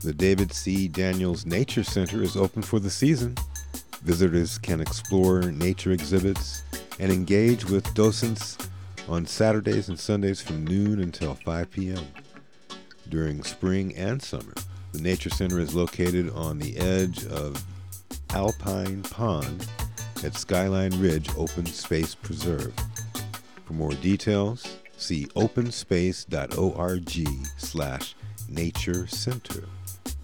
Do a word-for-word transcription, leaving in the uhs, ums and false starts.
The David C. Daniels Nature Center is open for the season. Visitors can explore nature exhibits and engage with docents on Saturdays and Sundays from noon until five p.m. During spring and summer, the Nature Center is located on the edge of Alpine Pond at Skyline Ridge Open Space Preserve. For more details, see openspace dot org slash nature center.